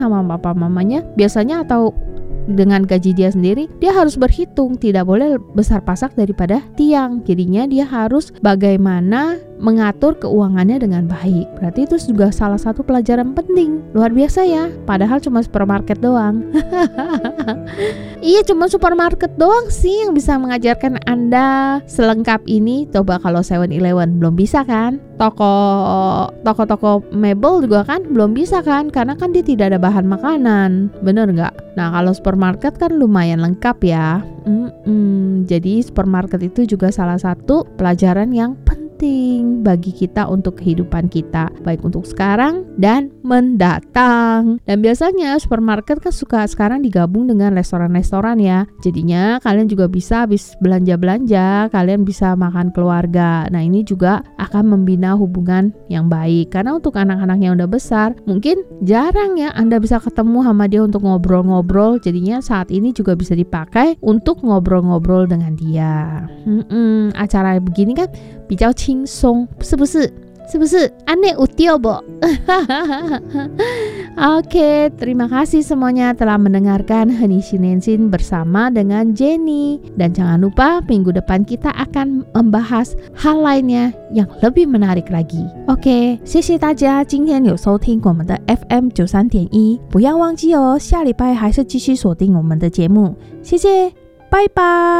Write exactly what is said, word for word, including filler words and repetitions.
sama papa mamanya biasanya atau dengan gaji dia sendiri, dia harus berhitung, tidak boleh besar pasak daripada tiang. Jadinya dia harus bagaimana mengatur keuangannya dengan baik. Berarti itu juga salah satu pelajaran penting. Luar biasa ya, padahal cuma supermarket doang. Iya, cuma supermarket doang sih yang bisa mengajarkan Anda selengkap ini. Coba kalau seven eleven belum bisa kan? Toko toko-toko mebel juga kan belum bisa kan? Karena kan dia tidak ada bahan makanan. Bener nggak? Nah, kalau supermarket kan lumayan lengkap ya. Mm-mm. Jadi supermarket itu juga salah satu pelajaran yang penting bagi kita untuk kehidupan kita, baik untuk sekarang dan mendatang. Dan biasanya supermarket kan suka sekarang digabung dengan restoran-restoran ya. Jadinya kalian juga bisa habis belanja-belanja, kalian bisa makan keluarga. Nah, ini juga akan membina hubungan yang baik. Karena untuk anak-anak yang udah besar, mungkin jarang ya Anda bisa ketemu sama dia untuk ngobrol-ngobrol. Jadinya saat ini juga bisa dipakai untuk ngobrol-ngobrol dengan dia. Hmm, acara begini kan 比较轻松，是不是？是不是？aneh util bo. Oke, terima kasih semuanya telah mendengarkan Heni Sinensin bersama dengan Jenny. Dan jangan lupa minggu depan kita akan membahas hal lainnya yang lebih menarik lagi. Oke， 谢谢大家今天有收听我们的 F M 九三点一，不要忘记哦，下礼拜还是继续锁定我们的节目。谢谢，拜拜。